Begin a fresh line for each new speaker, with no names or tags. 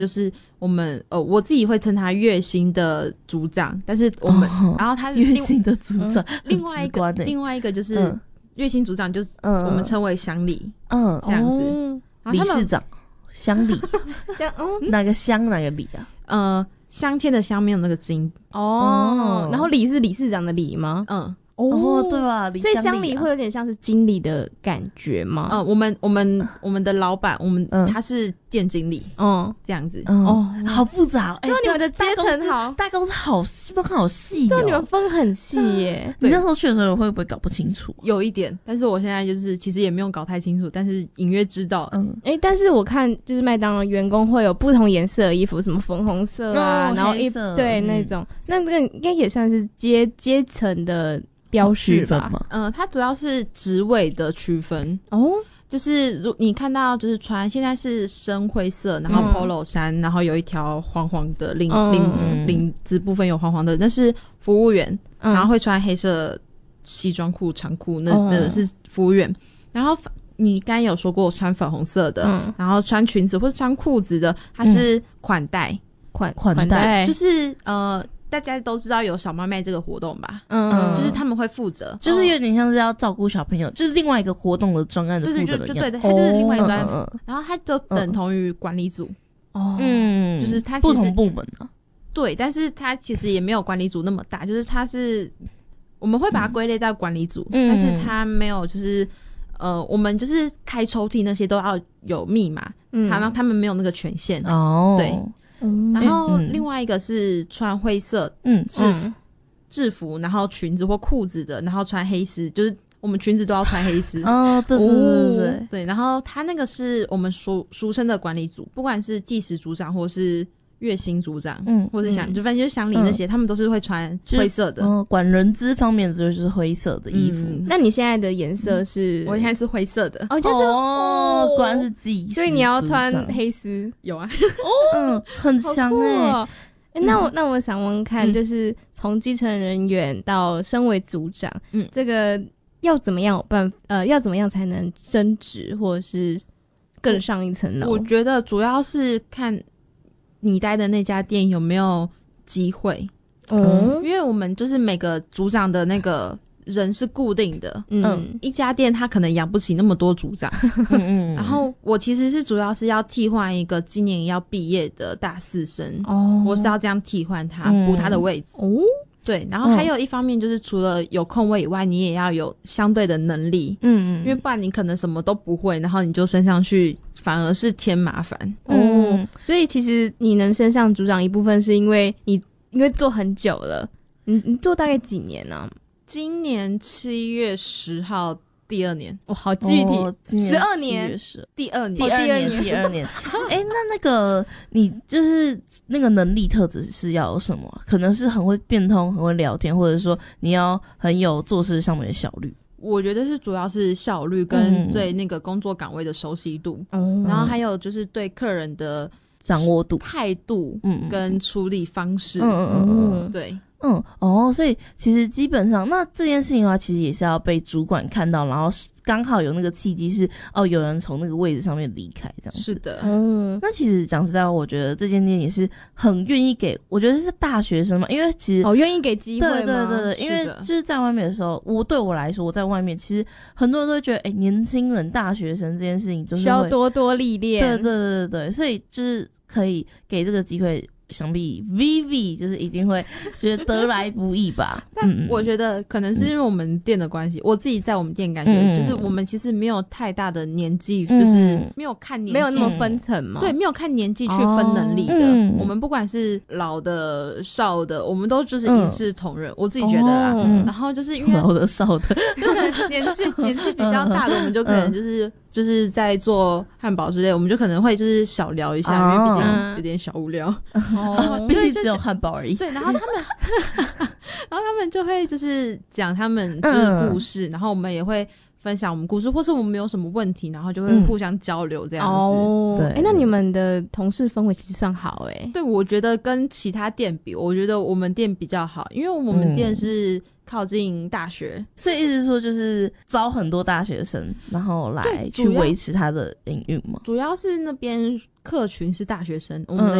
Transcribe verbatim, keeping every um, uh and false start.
就是我们呃，我自己会称他月薪的组长，但是我们、哦、然后他
月薪的组长、嗯，
另外一个另外一个就是、嗯、月薪组长，就是我们称为乡里，嗯，这样子，
嗯、理事长乡里，乡、嗯、哪个乡哪个里啊？
呃，镶嵌的镶没有那个金
哦，然后理是理事长的理吗？
嗯。
哦，对吧、啊？
所以乡里会有点像是经理的感觉吗？
呃，我们我们我们的老板，我们、嗯、他是店经理，嗯，这样子，
嗯、哦，好复杂，
哎、欸，你们的阶层好，
大公司好分好细、哦，
对，你们分很细耶。
你那时候去的时候会不会搞不清楚？
有一点，但是我现在就是其实也没有搞太清楚，但是隐约知道，
嗯，哎、欸，但是我看就是麦当劳员工会有不同颜色的衣服，什么粉红色啊，哦、然后一对、嗯、那种，那这个应该也算是阶阶层的标识吧？
嗯、呃，它主要是职位的区分哦，就是如你看到就是穿现在是深灰色，然后 polo 衫、嗯，然后有一条黄黄的领领、嗯、领子部分有黄黄的，那是服务员、嗯，然后会穿黑色西装裤长裤，那那个是服务员。然后你刚才有说过穿粉红色的、嗯，然后穿裙子或者穿裤子的，它是款待、嗯、
款款待，
就是呃。大家都知道有小妈妹这个活动吧？嗯，就是他们会负责，
就是有点像是要照顾小朋友，哦、就是另外一个活动的专案的负责人。
对对，就对的，他就是另外一个专案、哦，然后他就等同于管理组。哦，嗯，就是他
不同部门啊。
对，但是他其实也没有管理组那么大，就是他是我们会把它归类到管理组、嗯，但是他没有就是呃，我们就是开抽屉那些都要有密码，嗯，然后他们没有那个权限。哦，对。嗯、然后另外一个是穿灰色制服、嗯、制服，然后裙子或裤子的，然后穿黑丝，就是我们裙子都要穿黑丝。
哦，对对对对对，
对。然后他那个是我们俗俗称的管理组，不管是技师组长或是月薪组长，嗯，或是乡、嗯，就反正就是乡里那些、嗯，他们都是会穿灰色的。
嗯，管人资方面就是灰色的衣服。嗯、
那你现在的颜色是？
我现在是灰色的。
哦，就是
哦，果然是技师。
所以你要穿黑丝？
有啊。
哦，嗯，很强哎、欸
哦欸。那我那我想问看，嗯、就是从基层人员到身为组长，嗯，这个要怎么样有办呃，要怎么样才能升职或者是更上一层楼？
我觉得主要是看你待的那家店有没有机会，嗯，因为我们就是每个组长的那个人是固定的，嗯，一家店他可能养不起那么多组长，嗯，然后我其实是主要是要替换一个今年要毕业的大四生，哦，我是要这样替换他，补、嗯、他的位置，哦，对，然后还有一方面就是除了有空位以外，你也要有相对的能力，嗯嗯，因为不然你可能什么都不会，然后你就升上去反而是添麻烦。
哦，所以其实你能升上组长一部分是因为你因为做很久了，你你做大概几年呢、啊？
今年七月十号。第二年，
我、哦、好具体，十二、哦、年，
第二年，
第二年，第二年。哎、欸，那那个你就是那个能力特质是要有什么、啊？可能是很会变通，很会聊天，或者说你要很有做事上面的效率。
我觉得是主要是效率跟对那个工作岗位的熟悉度，嗯、然后还有就是对客人的
掌握度、
态度，嗯，跟处理方式，
嗯嗯嗯嗯，
对。
嗯哦，所以其实基本上，那这件事情的话，其实也是要被主管看到，然后刚好有那个契机是哦，有人从那个位置上面离开，这样子。
是的，
嗯。那其实讲实在话，我觉得这间店也是很愿意给，我觉得是大学生嘛，因为其实
哦，愿意给机会吗？
对对对对，因为就是在外面的时候，我对我来说，我在外面其实很多人都会觉得，哎、欸，年轻人、大学生这件事情就是
需要多多历练。
对对对对对，所以就是可以给这个机会。想必 Vivi 就是一定会觉得得来不易吧。
但我觉得可能是因为我们店的关系、嗯，我自己在我们店感觉、嗯、就是我们其实没有太大的年纪、嗯，就是没有看年纪，
没有那么分层嘛。
对，没有看年纪去分能力的、哦。我们不管是老的、少的，我们都就是一视同仁。嗯、我自己觉得啦、哦。然后就是因为
老的、少的，
就是年纪年纪比较大的，我们就可能就是。嗯就是在做汉堡之类，我们就可能会就是小聊一下，哦、因为毕竟有点小无聊。
哦，毕竟只有汉堡而已。
对，然后他们，然后他们就会就是讲他们就是故事、嗯，然后我们也会分享我们故事，或是我们有什么问题，然后就会互相交流这样子。
哦，对，哎、欸，那你们的同事氛围其实算好哎、欸。
对，我觉得跟其他店比，我觉得我们店比较好，因为我们店是靠近大学，
所以意思说就是招很多大学生，然后来去维持他的营运嘛。
主要是那边客群是大学生，我们的